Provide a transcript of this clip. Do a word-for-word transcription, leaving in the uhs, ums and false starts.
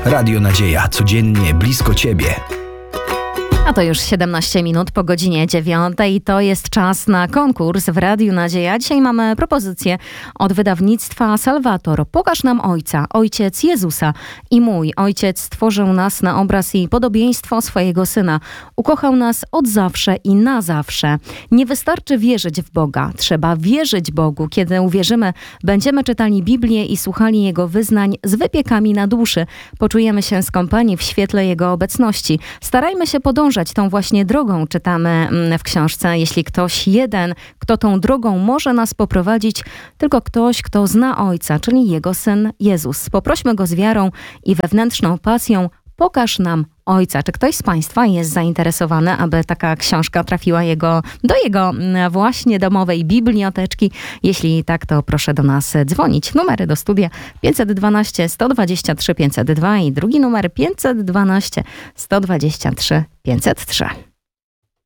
Radio Nadzieja, codziennie blisko Ciebie. A to już siedemnaście minut po godzinie dziewiątej. To jest czas na konkurs w Radiu Nadzieja. Dzisiaj mamy propozycję od wydawnictwa Salvator. Pokaż nam Ojca, Ojciec Jezusa i mój Ojciec stworzył nas na obraz i podobieństwo swojego Syna. Ukochał nas od zawsze i na zawsze. Nie wystarczy wierzyć w Boga. Trzeba wierzyć Bogu. Kiedy uwierzymy, będziemy czytali Biblię i słuchali Jego wyznań z wypiekami na duszy. Poczujemy się skąpani w świetle Jego obecności. Starajmy się podążać tą właśnie drogą, czytamy w książce. Jeśli ktoś jeden, kto tą drogą może nas poprowadzić, tylko ktoś, kto zna Ojca, czyli Jego Syn Jezus. Poprośmy Go z wiarą i wewnętrzną pasją. Pokaż nam Ojca. Czy ktoś z Państwa jest zainteresowany, aby taka książka trafiła jego, do jego właśnie domowej biblioteczki? Jeśli tak, to proszę do nas dzwonić. Numery do studia pięćset dwanaście, sto dwadzieścia trzy, pięćset dwa i drugi numer pięćset dwanaście, sto dwadzieścia trzy, pięćset trzy.